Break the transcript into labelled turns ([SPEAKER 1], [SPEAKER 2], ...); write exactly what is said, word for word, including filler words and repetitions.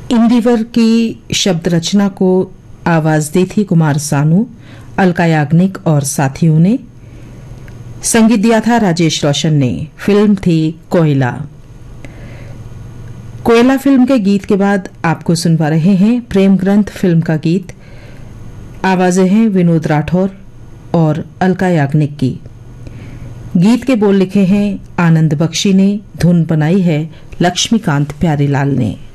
[SPEAKER 1] इंदिवर की शब्द रचना को आवाज दी थी कुमार सानू, अलका याग्निक और साथियों ने। संगीत दिया था राजेश रोशन ने। फिल्म थी कोयला। कोयला फिल्म के गीत के बाद आपको सुनवा रहे हैं प्रेम ग्रंथ फिल्म का गीत। आवाजें हैं विनोद राठौर और अलका याग्निक की। गीत के बोल लिखे हैं आनंद बख्शी ने, धुन बनाई है लक्ष्मीकांत प्यारीलाल ने।